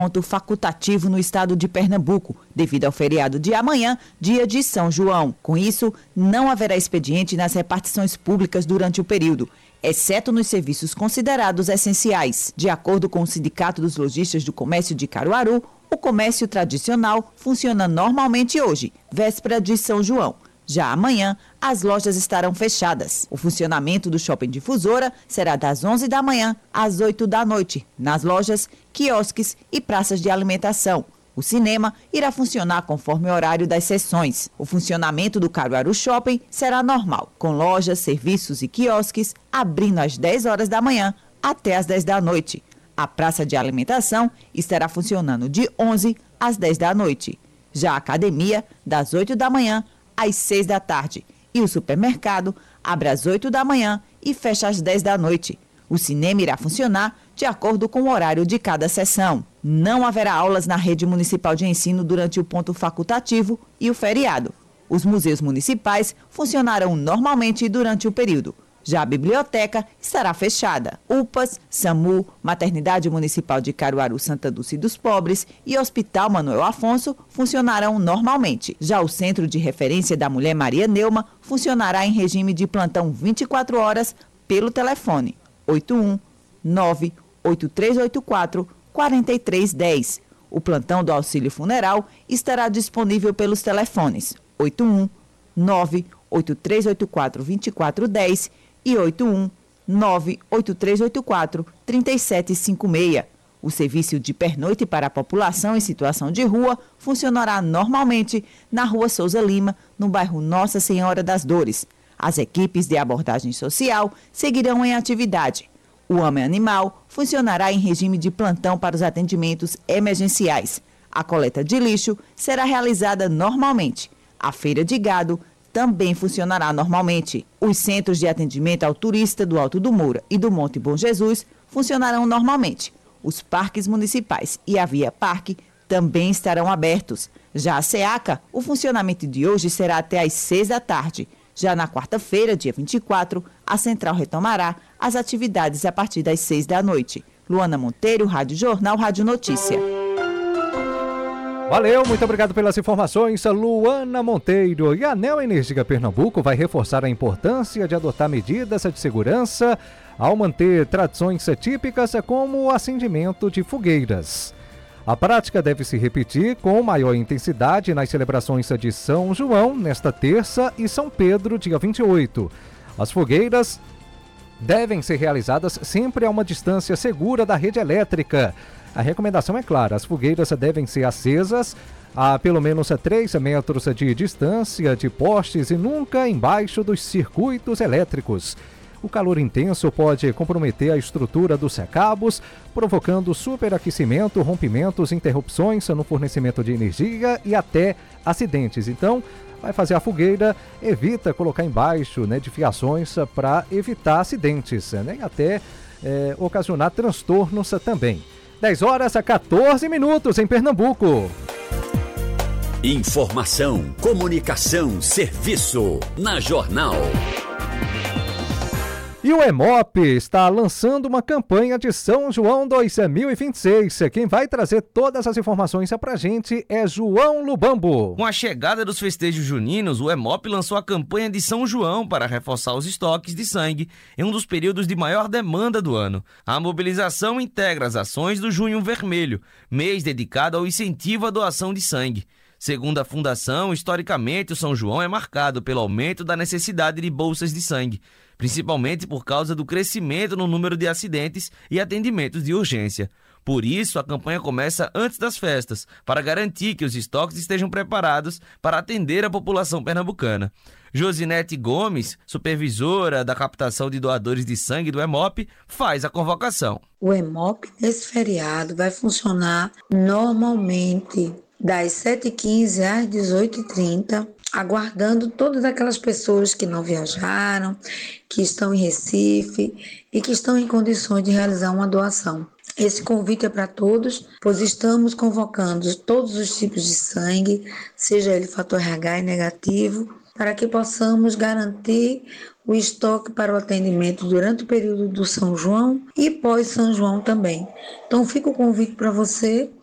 ponto facultativo no estado de Pernambuco, devido ao feriado de amanhã, dia de São João. Com isso, não haverá expediente nas repartições públicas durante o período, exceto nos serviços considerados essenciais. De acordo com o Sindicato dos Lojistas do Comércio de Caruaru, o comércio tradicional funciona normalmente hoje, véspera de São João. Já amanhã, as lojas estarão fechadas. O funcionamento do Shopping Difusora será das 11 da manhã às 8 da noite, nas lojas, quiosques e praças de alimentação. O cinema irá funcionar conforme o horário das sessões. O funcionamento do Caruaru Shopping será normal, com lojas, serviços e quiosques abrindo às 10 horas da manhã até às 10 da noite. A praça de alimentação estará funcionando de 11 às 10 da noite. Já a academia, das 8 da manhã às 6 da tarde. E o supermercado abre às 8 da manhã e fecha às 10 da noite. O cinema irá funcionar de acordo com o horário de cada sessão. Não haverá aulas na rede municipal de ensino durante o ponto facultativo e o feriado. Os museus municipais funcionarão normalmente durante o período. Já a biblioteca estará fechada. UPAs, SAMU, Maternidade Municipal de Caruaru Santa Dulce dos Pobres e Hospital Manuel Afonso funcionarão normalmente. Já o Centro de Referência da Mulher Maria Neuma funcionará em regime de plantão 24 horas pelo telefone 81-98384-4310. O plantão do auxílio funeral estará disponível pelos telefones 81-98384-2410 e 81-98384-3756. O serviço de pernoite para a população em situação de rua funcionará normalmente na Rua Souza Lima, no bairro Nossa Senhora das Dores. As equipes de abordagem social seguirão em atividade. O AME Animal funcionará em regime de plantão para os atendimentos emergenciais. A coleta de lixo será realizada normalmente. A feira de gado também funcionará normalmente. Os centros de atendimento ao turista do Alto do Moura e do Monte Bom Jesus funcionarão normalmente. Os parques municipais e a Via Parque também estarão abertos. Já a SEACA, o funcionamento de hoje será até às 6 da tarde. Já na quarta-feira, dia 24, a central retomará as atividades a partir das 6 da noite. Luana Monteiro, Rádio Jornal, Rádio Notícia. Valeu, muito obrigado pelas informações, Luana Monteiro. E a Neoenergia Pernambuco vai reforçar a importância de adotar medidas de segurança ao manter tradições típicas como o acendimento de fogueiras. A prática deve se repetir com maior intensidade nas celebrações de São João, nesta terça, e São Pedro, dia 28. As fogueiras devem ser realizadas sempre a uma distância segura da rede elétrica. A recomendação é clara, as fogueiras devem ser acesas a pelo menos 3 metros de distância de postes e nunca embaixo dos circuitos elétricos. O calor intenso pode comprometer a estrutura dos cabos, provocando superaquecimento, rompimentos, interrupções no fornecimento de energia e até acidentes. Então, vai fazer a fogueira, evita colocar embaixo de fiações para evitar acidentes, e até ocasionar transtornos também. 10 horas a 14 minutos em Pernambuco. Informação, comunicação, serviço na Jornal. E o EMOP está lançando uma campanha de São João 2026. Quem vai trazer todas as informações pra gente é João Lubambo. Com a chegada dos festejos juninos, o EMOP lançou a campanha de São João para reforçar os estoques de sangue em um dos períodos de maior demanda do ano. A mobilização integra as ações do Junho Vermelho, mês dedicado ao incentivo à doação de sangue. Segundo a Fundação, historicamente o São João é marcado pelo aumento da necessidade de bolsas de sangue, principalmente por causa do crescimento no número de acidentes e atendimentos de urgência. Por isso, a campanha começa antes das festas, para garantir que os estoques estejam preparados para atender a população pernambucana. Josinete Gomes, supervisora da captação de doadores de sangue do EMOP, faz a convocação. O EMOP, nesse feriado, vai funcionar normalmente das 7h15 às 18h30, aguardando todas aquelas pessoas que não viajaram, que estão em Recife e que estão em condições de realizar uma doação. Esse convite é para todos, pois estamos convocando todos os tipos de sangue, seja ele fator RH negativo, para que possamos garantir o estoque para o atendimento durante o período do São João e pós-São João também. Então fica o convite para você